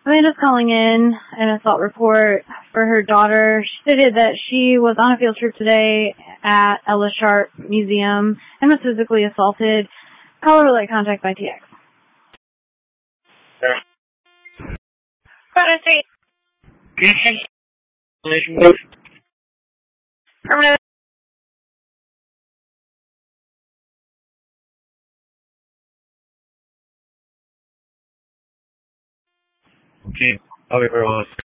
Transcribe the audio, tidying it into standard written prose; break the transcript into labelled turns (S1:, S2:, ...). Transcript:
S1: Amanda's calling in an assault report for her daughter. She stated that she was on a field trip today at Ella Sharp Museum and was physically assaulted. Call or relay contact by TX.
S2: What is it?
S3: Okay, I'll be very honest.